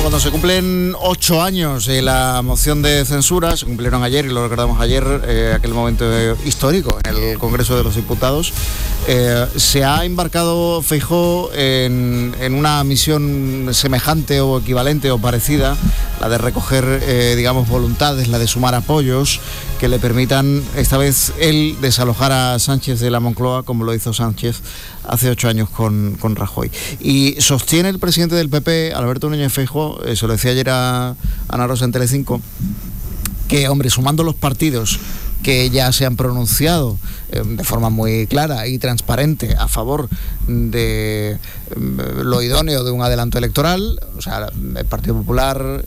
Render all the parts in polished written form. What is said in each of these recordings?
Bueno, cuando se cumplen 8 años de la moción de censura, se cumplieron ayer y lo recordamos ayer, aquel momento histórico en el Congreso de los Diputados, se ha embarcado Feijóo en una misión semejante o equivalente o parecida, la de recoger, digamos, voluntades, la de sumar apoyos que le permitan, esta vez, él desalojar a Sánchez de la Moncloa, como lo hizo Sánchez hace 8 años con Rajoy. Y sostiene el presidente del PP, Alberto Núñez Feijóo, se lo decía ayer a Ana Rosa en Telecinco, que, hombre, sumando los partidos que ya se han pronunciado de forma muy clara y transparente a favor de lo idóneo de un adelanto electoral, o sea, el Partido Popular,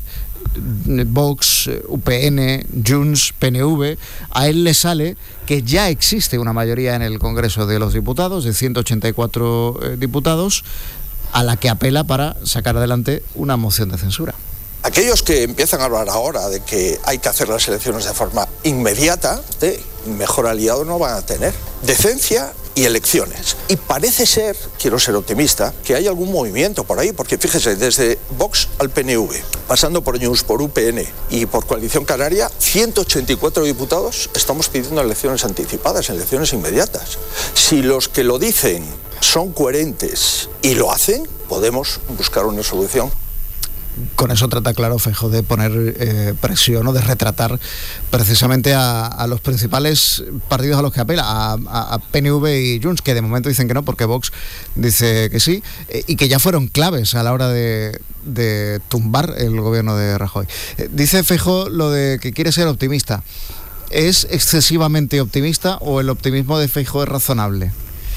Vox, UPN, Junts, PNV, a él le sale que ya existe una mayoría en el Congreso de los Diputados, de 184 diputados, a la que apela para sacar adelante una moción de censura. Aquellos que empiezan a hablar ahora de que hay que hacer las elecciones de forma inmediata, mejor aliado no van a tener. Decencia y elecciones. Y parece ser, quiero ser optimista, que hay algún movimiento por ahí, porque fíjese, desde Vox al PNV, pasando por Junts, por UPN y por Coalición Canaria, 184 diputados estamos pidiendo elecciones anticipadas, elecciones inmediatas. Si los que lo dicen son coherentes y lo hacen, podemos buscar una solución. Con eso trata, claro, Feijóo de poner presión o de retratar precisamente a los principales partidos a los que apela, a PNV y Junts, que de momento dicen que no, porque Vox dice que sí, y que ya fueron claves a la hora de tumbar el gobierno de Rajoy. Dice Feijóo lo de que quiere ser optimista. ¿Es excesivamente optimista o el optimismo de Feijóo es razonable?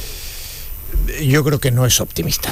Yo creo que no es optimista,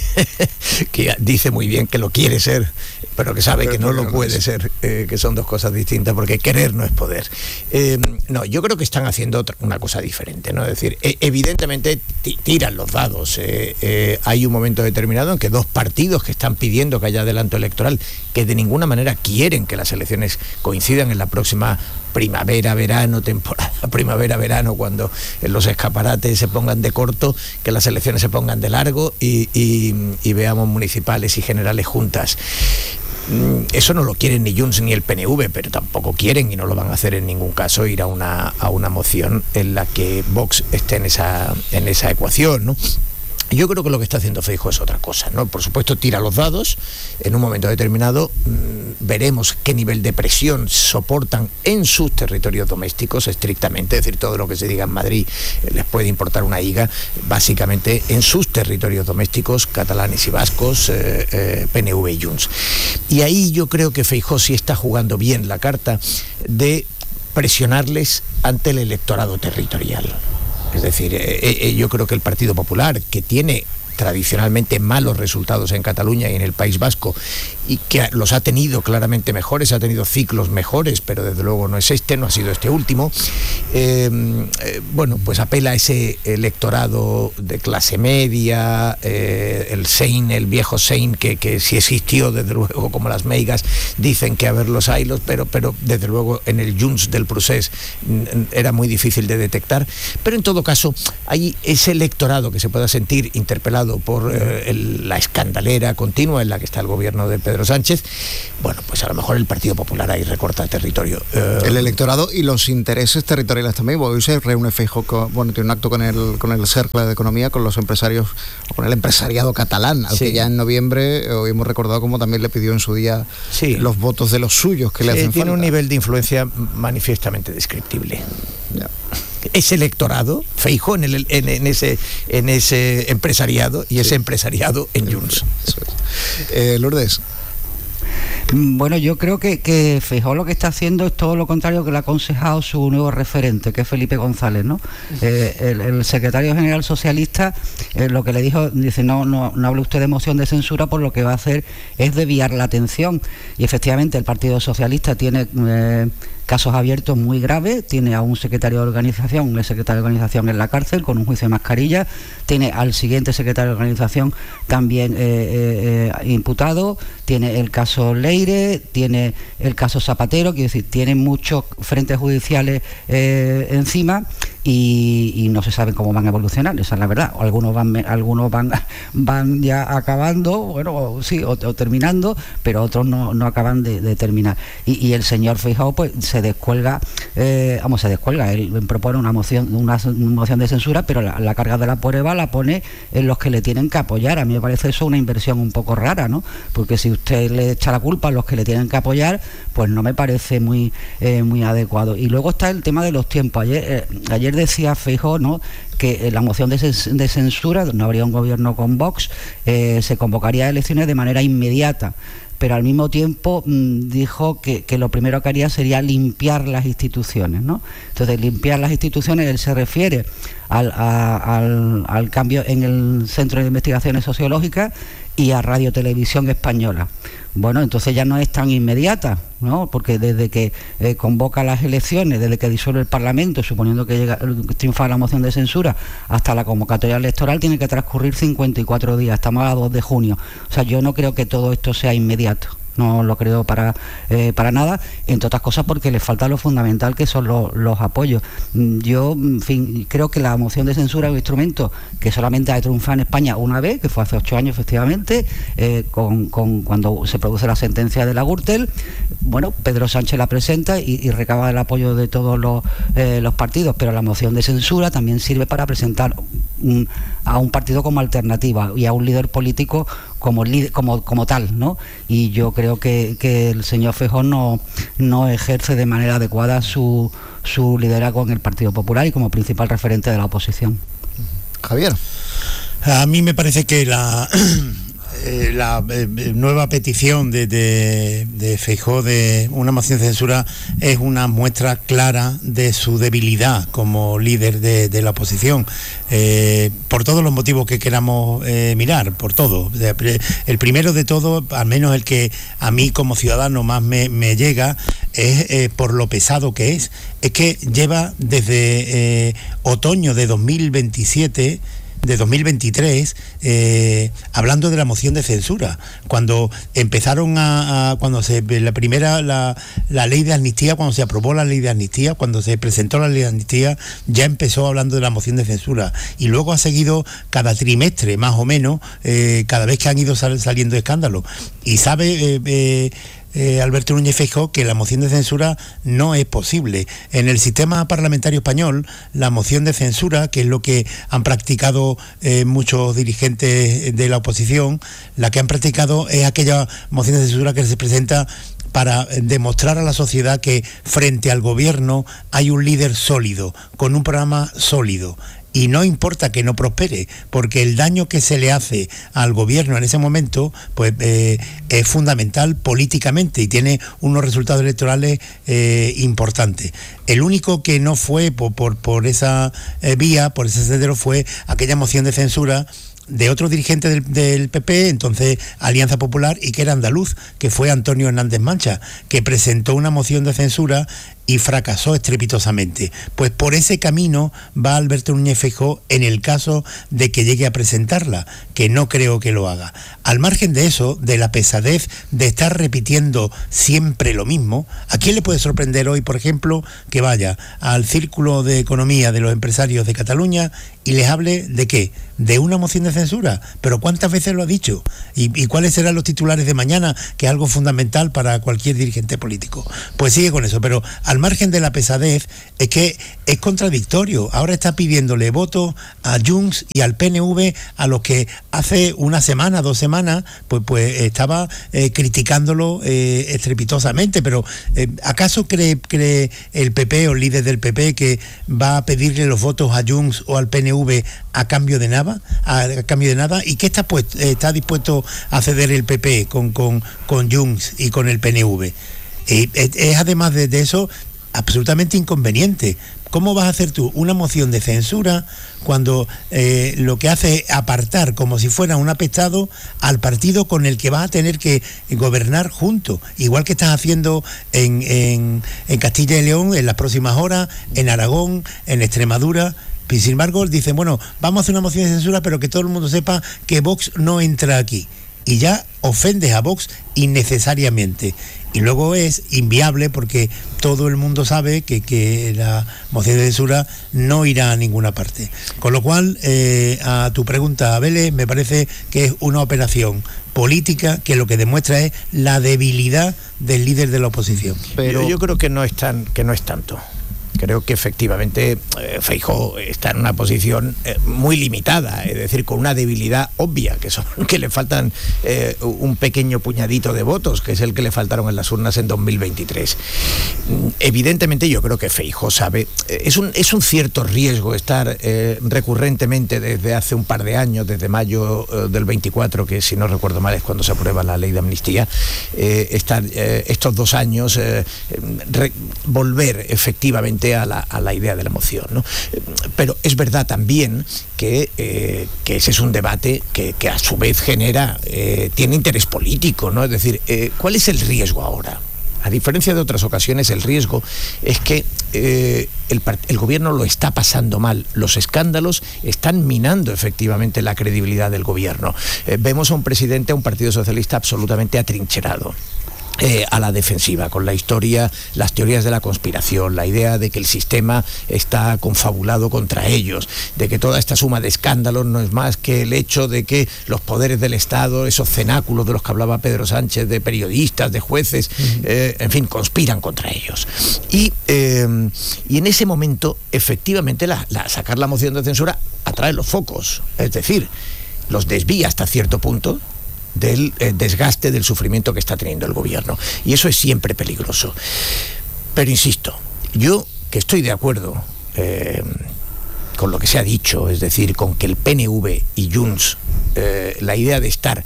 que dice muy bien que lo quiere ser, pero que sabe que no lo puede ser, que son dos cosas distintas, porque querer no es poder. No, yo creo que están haciendo una cosa diferente, ¿no? Es decir, evidentemente tiran los dados. Hay un momento determinado en que dos partidos que están pidiendo que haya adelanto electoral, que de ninguna manera quieren que las elecciones coincidan en la próxima primavera-verano, temporada primavera-verano, cuando los escaparates se pongan de corto, que las elecciones se pongan de largo y veamos municipales y generales juntas. Eso no lo quieren ni Junts ni el PNV, pero tampoco quieren, y no lo van a hacer en ningún caso, ir a una moción en la que Vox esté en esa ecuación, ¿no? Yo creo que lo que está haciendo Feijóo es otra cosa, ¿no? Por supuesto, tira los dados. En un momento determinado veremos qué nivel de presión soportan en sus territorios domésticos estrictamente, es decir, todo lo que se diga en Madrid les puede importar una higa, básicamente en sus territorios domésticos, catalanes y vascos, PNV y Junts. Y ahí yo creo que Feijóo sí está jugando bien la carta de presionarles ante el electorado territorial. Es decir, yo creo que el Partido Popular, que tiene tradicionalmente malos resultados en Cataluña y en el País Vasco, y que los ha tenido claramente mejores, ha tenido ciclos mejores, pero desde luego no es este, no ha sido este último, bueno, pues apela a ese electorado de clase media, el Sein, el viejo Sein, que sí existió, desde luego, como las meigas dicen que a ver los ailos, pero desde luego en el Junts del Procés era muy difícil de detectar, pero en todo caso hay ese electorado que se pueda sentir interpelado por la escandalera continua en la que está el gobierno de Pedro Sánchez. Bueno, pues a lo mejor el Partido Popular ahí recorta territorio. El electorado y los intereses territoriales también. Hoy se reúne Feijóo, tiene un acto con el Cercle de Economía, con los empresarios, con el empresariado catalán, al que ya en noviembre hoy hemos recordado como también le pidió en su día los votos de los suyos que le hacen tiene falta. Un nivel de influencia manifiestamente descriptible. Ya. Ese electorado, Feijóo en ese empresariado, y ese empresariado en Junts. Lourdes. Bueno, yo creo que Feijóo lo que está haciendo es todo lo contrario que le ha aconsejado su nuevo referente, que es Felipe González, ¿no? El secretario general socialista lo que le dijo, dice, no hable usted de moción de censura, por lo que va a hacer es desviar la atención. Y efectivamente el Partido Socialista tiene casos abiertos muy graves, tiene a un secretario de organización, un secretario de organización en la cárcel con un juicio de mascarilla, tiene al siguiente secretario de organización también imputado, tiene el caso Leire, tiene el caso Zapatero, quiero decir, tiene muchos frentes judiciales encima y no se sabe cómo van a evolucionar, esa es la verdad. Algunos van ya acabando, bueno, sí, o terminando, pero otros no acaban de terminar. Y el señor Feijóo pues se descuelga, él propone una moción de censura, pero la carga de la prueba la pone en los que le tienen que apoyar. A mí me parece eso una inversión un poco rara, ¿no? Porque si usted le echa la culpa a los que le tienen que apoyar, pues no me parece muy adecuado. Y luego está el tema de los tiempos. Ayer decía Feijóo, ¿no?, que la moción de censura, no habría un gobierno con Vox, se convocaría elecciones de manera inmediata, pero al mismo tiempo dijo que lo primero que haría sería limpiar las instituciones, ¿no? Entonces, limpiar las instituciones, él se refiere al cambio en el Centro de Investigaciones Sociológicas y a Radio Televisión Española. Bueno, entonces ya no es tan inmediata, ¿no? Porque desde que convoca las elecciones, desde que disuelve el Parlamento, suponiendo que triunfa la moción de censura, hasta la convocatoria electoral, tiene que transcurrir 54 días, estamos a 2 de junio. O sea, yo no creo que todo esto sea inmediato. No lo creo para nada, entre otras cosas porque le falta lo fundamental, que son los apoyos. Yo, en fin, creo que la moción de censura es un instrumento que solamente ha triunfado en España una vez, que fue hace 8 años efectivamente, cuando se produce la sentencia de la Gürtel. Bueno, Pedro Sánchez la presenta y recaba el apoyo de todos los partidos, pero la moción de censura también sirve para presentar a un partido como alternativa y a un líder político como tal, ¿no? Y yo creo que el señor Feijóo no ejerce de manera adecuada su liderazgo en el Partido Popular y como principal referente de la oposición. Javier. A mí me parece que la nueva petición de Feijóo de una moción de censura es una muestra clara de su debilidad como líder de la oposición, por todos los motivos que queramos mirar, por todo. El primero de todo, al menos el que a mí como ciudadano más me llega, es por lo pesado que es que lleva desde otoño de 2027 de 2023 hablando de la moción de censura, cuando empezaron cuando la ley de amnistía, cuando se aprobó la ley de amnistía, cuando se presentó la ley de amnistía, ya empezó hablando de la moción de censura y luego ha seguido cada trimestre más o menos, cada vez que han ido saliendo escándalos, y sabe Alberto Núñez Feijóo que la moción de censura no es posible. En el sistema parlamentario español, la moción de censura, que es lo que han practicado muchos dirigentes de la oposición, la que han practicado es aquella moción de censura que se presenta para demostrar a la sociedad que frente al gobierno hay un líder sólido, con un programa sólido. Y no importa que no prospere, porque el daño que se le hace al gobierno en ese momento pues es fundamental políticamente y tiene unos resultados electorales importantes. El único que no fue por esa vía, por ese sendero, fue aquella moción de censura de otro dirigente del PP, entonces Alianza Popular, y que era andaluz, que fue Antonio Hernández Mancha, que presentó una moción de censura y fracasó estrepitosamente. Pues por ese camino va Alberto Núñez Feijóo en el caso de que llegue a presentarla, que no creo que lo haga. Al margen de eso, de la pesadez de estar repitiendo siempre lo mismo, ¿a quién le puede sorprender hoy, por ejemplo, que vaya al Círculo de Economía de los Empresarios de Cataluña y les hable de qué? De una moción de censura. Pero ¿cuántas veces lo ha dicho? ¿Y cuáles serán los titulares de mañana? Que es algo fundamental para cualquier dirigente político. Pues sigue con eso, pero al margen de la pesadez, es que es contradictorio. Ahora está pidiéndole voto a Junts y al PNV, a los que hace una semana, 2 semanas, pues estaba criticándolo estrepitosamente. Pero ¿acaso cree el PP o el líder del PP que va a pedirle los votos a Junts o al PNV a cambio de nada? ¿Y qué está dispuesto a ceder el PP con Junts y con el PNV? Es además de eso absolutamente inconveniente. ¿Cómo vas a hacer tú una moción de censura cuando lo que hace es apartar como si fuera un apestado al partido con el que vas a tener que gobernar junto? Igual que estás haciendo en Castilla y León en las próximas horas, en Aragón, en Extremadura. Sin embargo, dicen, bueno, vamos a hacer una moción de censura, pero que todo el mundo sepa que Vox no entra aquí. Y ya ofendes a Vox innecesariamente. Y luego es inviable porque todo el mundo sabe que la moción de censura no irá a ninguna parte. Con lo cual, a tu pregunta, Vélez, me parece que es una operación política que lo que demuestra es la debilidad del líder de la oposición. Pero yo creo que no es tanto. Creo que efectivamente Feijóo está en una posición muy limitada, es decir, con una debilidad obvia, que le faltan un pequeño puñadito de votos, que es el que le faltaron en las urnas en 2023. Evidentemente yo creo que Feijóo sabe, es un cierto riesgo estar recurrentemente desde hace un par de años, desde mayo del 24, que si no recuerdo mal es cuando se aprueba la ley de amnistía, estar estos 2 años, volver efectivamente a la idea de la moción, ¿no? Pero es verdad también que ese es un debate que a su vez tiene interés político, ¿no? Es decir, ¿cuál es el riesgo ahora? A diferencia de otras ocasiones, el riesgo es que el gobierno lo está pasando mal. Los escándalos están minando efectivamente la credibilidad del gobierno. Vemos a un presidente, a un Partido Socialista absolutamente atrincherado. A la defensiva, con la historia, las teorías de la conspiración, la idea de que el sistema está confabulado contra ellos, de que toda esta suma de escándalos no es más que el hecho de que los poderes del Estado, esos cenáculos de los que hablaba Pedro Sánchez, de periodistas, de jueces, en fin, conspiran contra ellos. Y en ese momento, efectivamente, sacar la moción de censura atrae los focos, es decir, los desvía hasta cierto punto del desgaste, del sufrimiento que está teniendo el gobierno. Y eso es siempre peligroso. Pero insisto, yo que estoy de acuerdo con lo que se ha dicho, es decir, con que el PNV y Junts, la idea de estar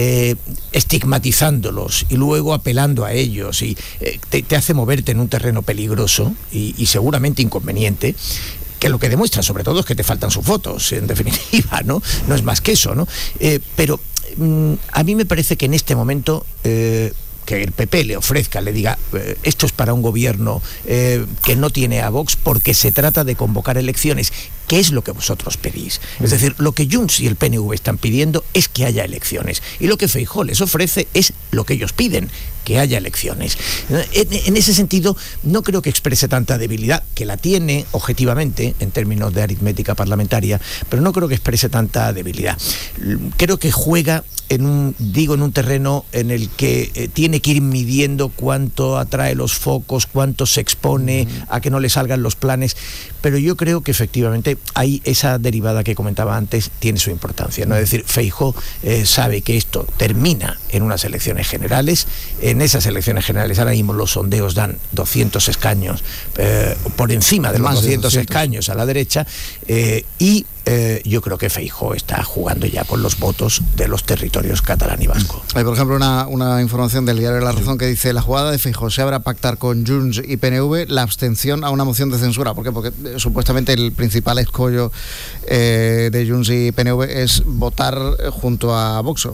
estigmatizándolos y luego apelando a ellos y te hace moverte en un terreno peligroso y seguramente inconveniente, que lo que demuestra sobre todo es que te faltan sus votos, en definitiva, ¿no? No es más que eso, ¿no? Pero a mí me parece que en este momento que el PP le ofrezca, le diga esto es para un gobierno que no tiene a Vox porque se trata de convocar elecciones, que es lo que vosotros pedís. Es decir, lo que Junts y el PNV están pidiendo es que haya elecciones, y lo que Feijóo les ofrece es lo que ellos piden, que haya elecciones. En ese sentido, no creo que exprese tanta debilidad, que la tiene objetivamente en términos de aritmética parlamentaria, pero no creo que exprese tanta debilidad. Creo que juega en un terreno en el que tiene que ir midiendo cuánto atrae los focos, cuánto se expone a que no le salgan los planes, pero yo creo que efectivamente hay esa derivada que comentaba antes, tiene su importancia, ¿no? Es decir, Feijóo sabe que esto termina en unas elecciones generales. En esas elecciones generales ahora mismo los sondeos dan 200 escaños, por encima de los 200 escaños a la derecha, y yo creo que Feijóo está jugando ya con los votos de los territorios catalán y vasco. Hay, por ejemplo, una información del diario La Razón que dice: la jugada de Feijóo se abre a pactar con Junts y PNV la abstención a una moción de censura. ¿Por qué? Porque supuestamente el principal escollo de Junts y PNV es votar junto a Vox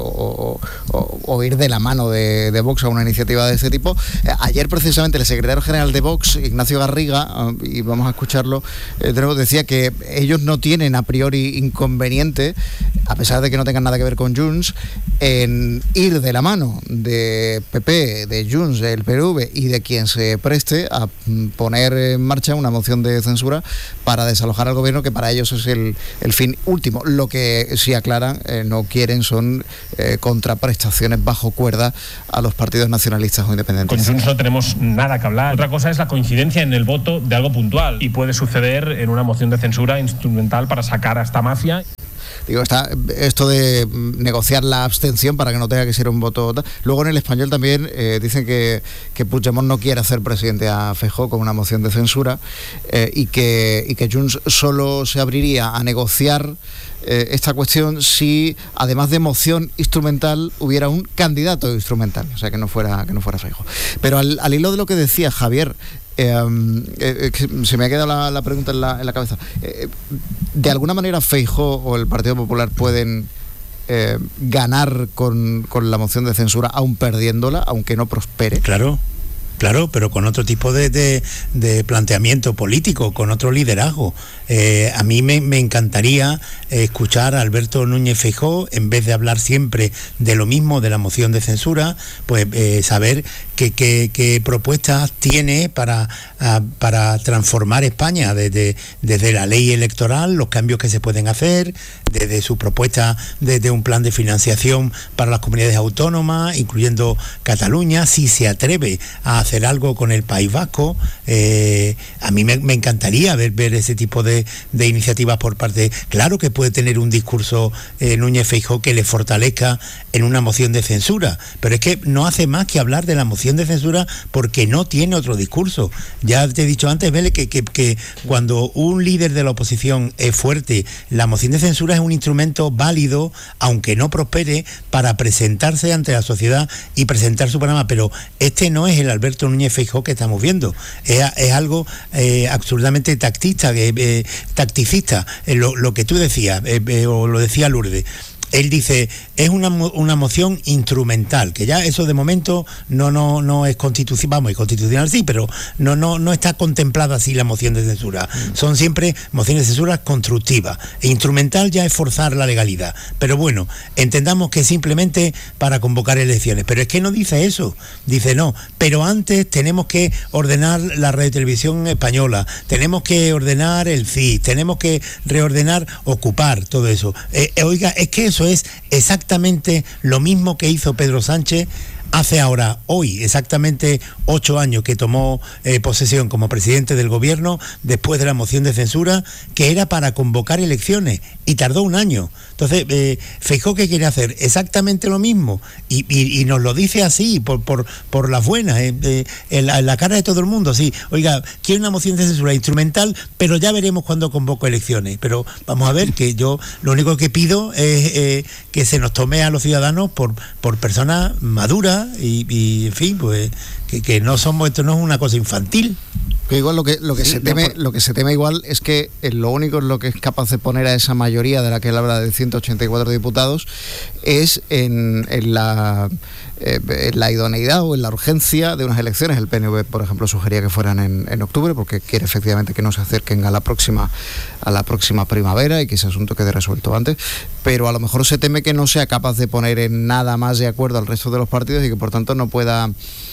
o ir de la mano de Vox a una iniciativa de este tipo. Ayer precisamente el secretario general de Vox, Ignacio Garriga, y vamos a escucharlo de nuevo, decía que ellos no tienen a priori inconveniente, a pesar de que no tengan nada que ver con Junts, en ir de la mano de PP, de Junts, del PNV y de quien se preste a poner en marcha una moción de censura para desalojar al gobierno, que para ellos es el fin último. Lo que sí aclaran, no quieren son contraprestaciones bajo cuerda a los partidos nacionalistas o independientes. Con Junts no tenemos nada que hablar. Otra cosa es la coincidencia en el voto de algo puntual, y puede suceder en una moción de censura instrumental para sacar a esta mafia. Digo, está esto de negociar la abstención para que no tenga que ser un voto. Luego en El Español también dicen que Puigdemont no quiere hacer presidente a Feijóo con una moción de censura, y que Junts solo se abriría a negociar esta cuestión si, además de moción instrumental, hubiera un candidato instrumental, o sea, que no fuera Feijóo. Pero al hilo de lo que decía Javier, Se me ha quedado la pregunta en la cabeza. ¿De alguna manera Feijóo o el Partido Popular pueden ganar con la moción de censura, aún perdiéndola, aunque no prospere? Claro, pero con otro tipo de planteamiento político, con otro liderazgo. A mí me encantaría escuchar a Alberto Núñez Feijóo, en vez de hablar siempre de lo mismo, de la moción de censura, pues saber qué propuestas tiene para transformar España, desde la ley electoral, los cambios que se pueden hacer, desde su propuesta de un plan de financiación para las comunidades autónomas, incluyendo Cataluña, si se atreve a hacer algo con el País Vasco. A mí me encantaría ver ese tipo de iniciativas por parte. Claro que puede tener un discurso Núñez Feijóo que le fortalezca en una moción de censura, pero es que no hace más que hablar de la moción de censura porque no tiene otro discurso. Ya te he dicho antes, Vélez, que cuando un líder de la oposición es fuerte, la moción de censura es un instrumento válido, aunque no prospere, para presentarse ante la sociedad y presentar su programa, pero este no es el Alberto Núñez Feijóo que estamos viendo. Es algo absurdamente tacticista, lo que tú decías, o lo decía Lourdes. Él dice, es una moción instrumental, que ya eso de momento no es constitucional, es constitucional sí, pero no está contemplada así la moción de censura. Son siempre mociones de censura constructivas. E instrumental ya es forzar la legalidad. Pero bueno, entendamos que es simplemente para convocar elecciones. Pero es que no dice eso. Dice no, pero antes tenemos que ordenar la radiotelevisión española, tenemos que ordenar el CIS, tenemos que reordenar, ocupar todo eso. Oiga, es que eso es exactamente lo mismo que hizo Pedro Sánchez hace hoy, exactamente 8 años que tomó posesión como presidente del gobierno después de la moción de censura, que era para convocar elecciones, y tardó 1 año. Entonces, Feijóo, ¿qué quiere hacer? Exactamente lo mismo, y nos lo dice así, por las buenas, en la cara de todo el mundo, sí. Oiga, quiero una moción de censura instrumental, pero ya veremos cuando convoco elecciones. Pero vamos a ver, que yo lo único que pido es que se nos tome a los ciudadanos por personas maduras, y en fin, pues que no somos, esto no es una cosa infantil. Pero igual lo que se teme igual es que lo único en lo que es capaz de poner a esa mayoría de la que él habla de 184 diputados es en la idoneidad o en la urgencia de unas elecciones. El PNV, por ejemplo, sugería que fueran en octubre, porque quiere efectivamente que no se acerquen a la próxima primavera y que ese asunto quede resuelto antes, pero a lo mejor se teme que no sea capaz de poner en nada más de acuerdo al resto de los partidos y que por tanto no pueda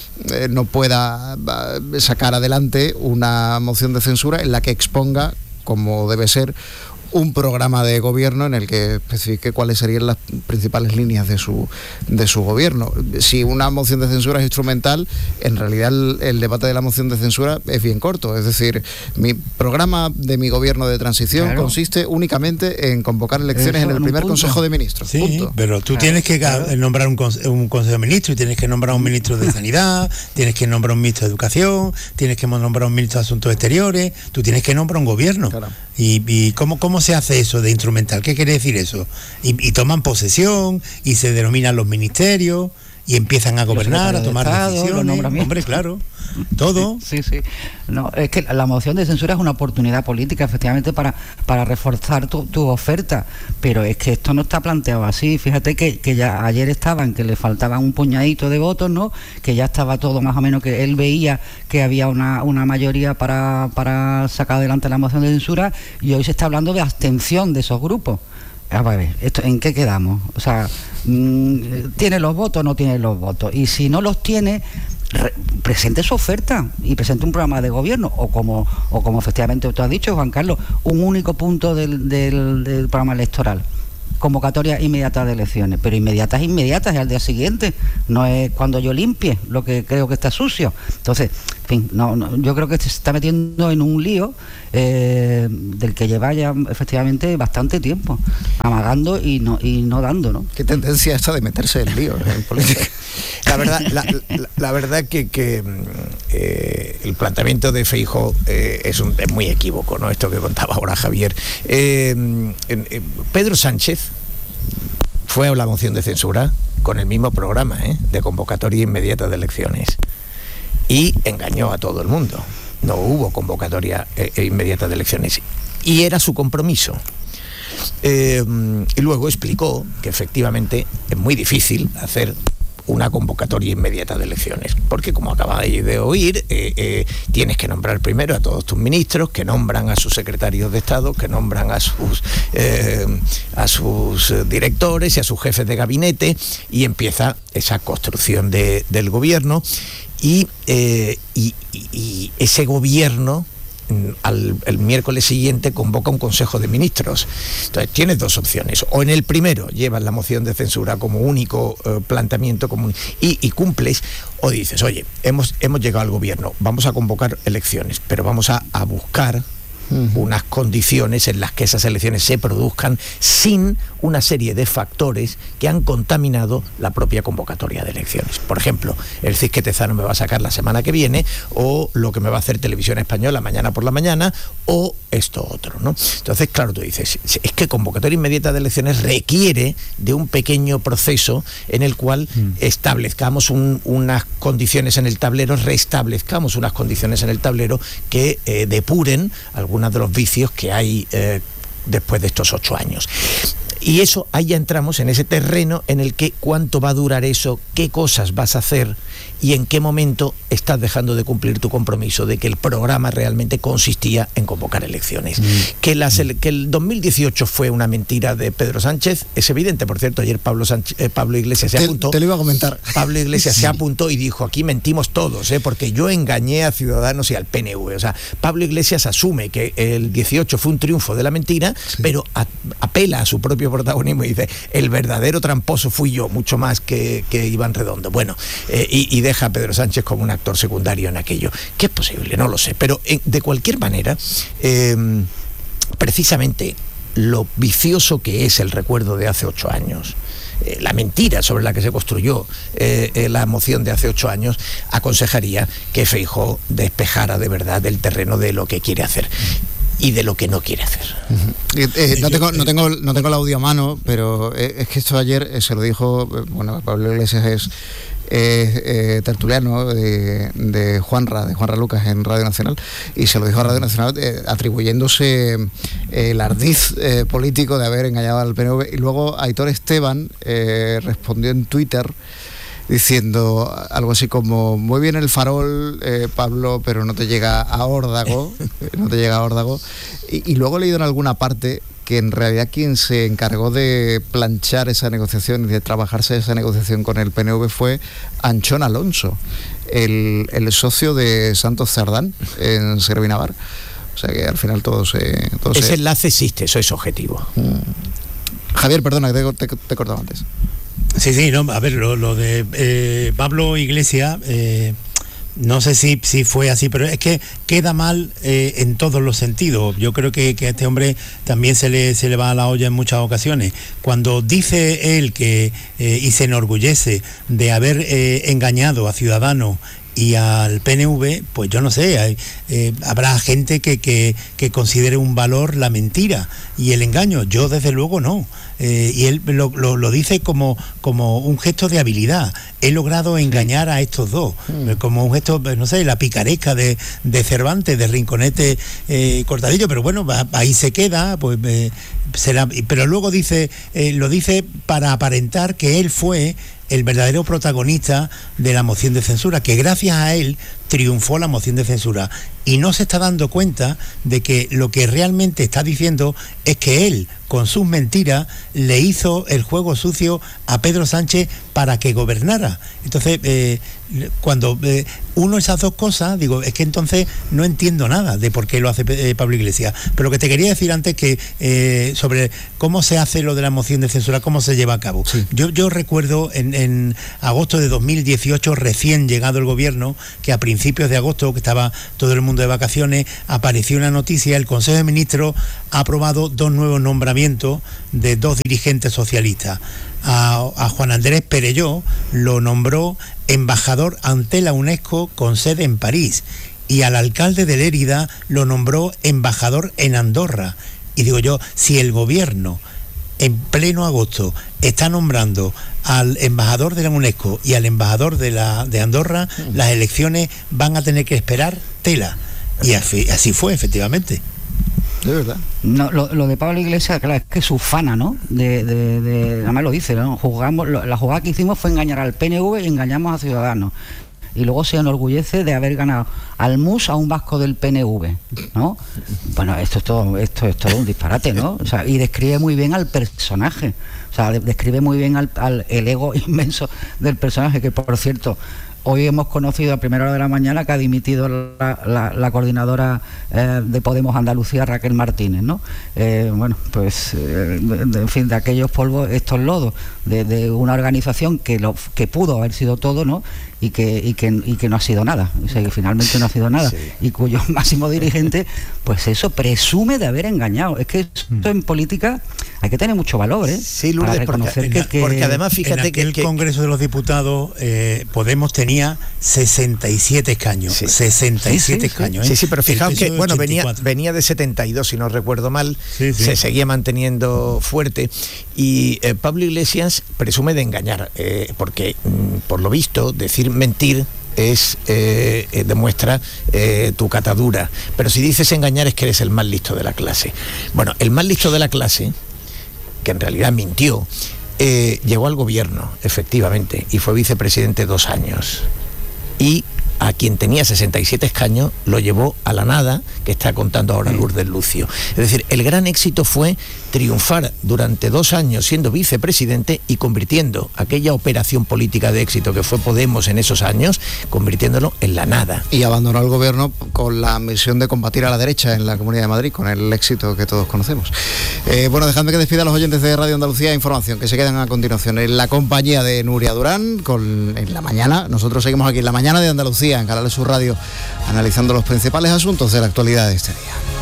sacar adelante una moción de censura en la que exponga, como debe ser, un programa de gobierno en el que especifique cuáles serían las principales líneas de su gobierno. Si una moción de censura es instrumental, en realidad el debate de la moción de censura es bien corto. Es decir, mi programa de mi gobierno de transición consiste únicamente en convocar elecciones en el primer Consejo de Ministros. Sí, punto. Pero tú tienes que nombrar un Consejo de Ministros, y tienes que nombrar un ministro de Sanidad, tienes que nombrar un ministro de Educación, tienes que nombrar un ministro de Asuntos Exteriores, tú tienes que nombrar un gobierno. Claro. ¿Y cómo se hace eso de instrumental? ¿Qué quiere decir eso? Y toman posesión y se denominan los ministerios y empiezan a gobernar, a tomar decisiones. Hombre, claro, todo. Sí. No, es que la moción de censura es una oportunidad política, efectivamente, para reforzar tu oferta, pero es que esto no está planteado así. Fíjate que ya ayer estaban, que le faltaban un puñadito de votos, ¿no? Que ya estaba todo más o menos, que él veía que había una mayoría para sacar adelante la moción de censura, y hoy se está hablando de abstención de esos grupos. A ver, ¿en qué quedamos? O sea, ¿tiene los votos o no tiene los votos? Y si no los tiene, presente su oferta y presente un programa de gobierno, o como efectivamente tú has dicho, Juan Carlos, un único punto del programa electoral. Convocatoria inmediata de elecciones, pero inmediatas es al día siguiente, no es cuando yo limpie lo que creo que está sucio. Entonces, en fin, yo creo que se está metiendo en un lío del que lleva ya efectivamente bastante tiempo, amagando y no dando, ¿no? Qué tendencia esta de meterse en lío en política. La verdad que el planteamiento de Feijóo es muy equívoco, ¿no? Esto que contaba ahora Javier. Pedro Sánchez fue a la moción de censura con el mismo programa de convocatoria inmediata de elecciones, y engañó a todo el mundo. no hubo convocatoria inmediata de elecciones. Y era su compromiso. Y luego explicó que efectivamente es muy difícil hacer una convocatoria inmediata de elecciones, porque como acabáis de oír, tienes que nombrar primero a todos tus ministros, que nombran a sus secretarios de Estado, que nombran a sus directores y a sus jefes de gabinete, y empieza esa construcción del gobierno, y ese gobierno el miércoles siguiente convoca un consejo de ministros. Entonces tienes dos opciones: o en el primero llevas la moción de censura como único planteamiento común y cumples, o dices, oye, hemos llegado al gobierno, vamos a convocar elecciones, pero vamos a buscar unas condiciones en las que esas elecciones se produzcan sin una serie de factores que han contaminado la propia convocatoria de elecciones. Por ejemplo, el CIS que Tezano me va a sacar la semana que viene, o lo que me va a hacer Televisión Española mañana por la mañana, o esto otro, ¿no? Entonces, claro, tú dices, es que convocatoria inmediata de elecciones requiere de un pequeño proceso en el cual establezcamos unas condiciones en el tablero, restablezcamos unas condiciones en el tablero que depuren algunos de los vicios que hay después de estos 8 años. Y eso, ahí ya entramos en ese terreno en el que cuánto va a durar eso, qué cosas vas a hacer y en qué momento estás dejando de cumplir tu compromiso de que el programa realmente consistía en convocar elecciones. Que el 2018 fue una mentira de Pedro Sánchez es evidente. Por cierto, ayer Pablo Iglesias se apuntó. Te lo iba a comentar. Pablo Iglesias se apuntó y dijo, aquí mentimos todos, porque yo engañé a Ciudadanos y al PNV. O sea, Pablo Iglesias asume que el 18 fue un triunfo de la mentira, pero apela a su propio protagonismo y dice, el verdadero tramposo fui yo, mucho más que Iván Redondo. Bueno, y deja a Pedro Sánchez como un actor secundario en aquello. ¿Qué es posible? No lo sé. Pero de cualquier manera, precisamente lo vicioso que es el recuerdo de hace 8 años, la mentira sobre la que se construyó la moción de hace 8 años, aconsejaría que Feijóo despejara de verdad el terreno de lo que quiere hacer y de lo que no quiere hacer. No tengo el audio a mano, pero es que esto ayer se lo dijo, bueno, Pablo Iglesias es tertuliano de Juanra Lucas en Radio Nacional, y se lo dijo a Radio Nacional atribuyéndose el ardiz político de haber engañado al PNV, y luego Aitor Esteban respondió en Twitter diciendo algo así como, muy bien el farol, Pablo, pero no te llega a órdago, y luego he leído en alguna parte que en realidad quien se encargó de planchar esa negociación y de trabajarse esa negociación con el PNV fue Anchón Alonso, el socio de Santos Cerdán en Servinavar. O sea que al final todo se... Ese enlace existe, eso es objetivo. Javier, perdona, que te he cortado antes. Sí, no, a ver, lo de Pablo Iglesias, no sé si fue así, pero es que queda mal en todos los sentidos. Yo creo que a este hombre también se le va a la olla en muchas ocasiones. Cuando dice él que y se enorgullece de haber engañado a Ciudadanos y al PNV, pues yo no sé, habrá gente que considere un valor la mentira y el engaño. Yo desde luego no. Y él lo dice como un gesto de habilidad. He logrado engañar a estos dos, como un gesto, no sé, la picaresca de Cervantes, de Rinconete Cortadillo, pero bueno, ahí se queda, pues será. Pero luego lo dice para aparentar que él fue el verdadero protagonista de la moción de censura, que gracias a él triunfó la moción de censura, y no se está dando cuenta de que lo que realmente está diciendo es que él, con sus mentiras, le hizo el juego sucio a Pedro Sánchez para que gobernara. Entonces, cuando uno esas dos cosas, digo, es que entonces no entiendo nada de por qué lo hace Pablo Iglesias. Pero lo que te quería decir antes, que sobre cómo se hace lo de la moción de censura, cómo se lleva a cabo. Sí. Yo recuerdo en agosto de 2018, recién llegado el gobierno, que a principios de agosto, que estaba todo el mundo de vacaciones, apareció una noticia: el Consejo de Ministros ha aprobado 2 nuevos nombramientos de 2 dirigentes socialistas. A Juan Andrés Perelló lo nombró embajador ante la UNESCO con sede en París, y al alcalde de Lérida lo nombró embajador en Andorra. Y digo yo, si el gobierno en pleno agosto está nombrando al embajador de la UNESCO y al embajador de Andorra, las elecciones van a tener que esperar tela. Y así fue, efectivamente. De verdad. No, lo de Pablo Iglesias, claro, es que su fana, ¿no? Además lo dice, ¿no? La jugada que hicimos fue engañar al PNV y engañamos a Ciudadanos. Y luego se enorgullece de haber ganado al MUS a un vasco del PNV, ¿no? Bueno, esto es todo un disparate, ¿no? O sea, y describe muy bien al personaje. O sea, describe muy bien el ego inmenso del personaje, que por cierto, hoy hemos conocido a primera hora de la mañana que ha dimitido la coordinadora de Podemos Andalucía, Raquel Martínez, ¿no? Bueno, pues, en fin, de aquellos polvos, estos lodos, de una organización que pudo haber sido todo, ¿no? Y que no ha sido nada, o sea, que finalmente no ha sido nada, sí. Y cuyo máximo dirigente, pues eso, presume de haber engañado. Es que esto en política hay que tener mucho valor, ¿eh? Sí, Lourdes, para reconocer porque además fíjate que el Congreso de los Diputados, Podemos tenía 67 escaños, sí. 67 escaños. Sí, pero fijaos que bueno, venía de 72, si no recuerdo mal, se seguía manteniendo fuerte, y Pablo Iglesias presume de engañar, porque por lo visto decir mentir demuestra tu catadura, pero si dices engañar es que eres el más listo de la clase. Bueno, el más listo de la clase, que en realidad mintió, llegó al gobierno, efectivamente, y fue vicepresidente 2 años, y a quien tenía 67 escaños lo llevó a la nada, que está contando ahora Lourdes Lucio. Es decir, el gran éxito fue triunfar durante 2 años siendo vicepresidente y convirtiendo aquella operación política de éxito que fue Podemos en esos años, convirtiéndolo en la nada. Y abandonó el gobierno con la misión de combatir a la derecha en la Comunidad de Madrid, con el éxito que todos conocemos. Bueno, dejadme que despida a los oyentes de Radio Andalucía Información, que se quedan a continuación en la compañía de Nuria Durán, en la mañana. Nosotros seguimos aquí en la mañana de Andalucía, en Canal Sur Radio, analizando los principales asuntos de la actualidad de este día.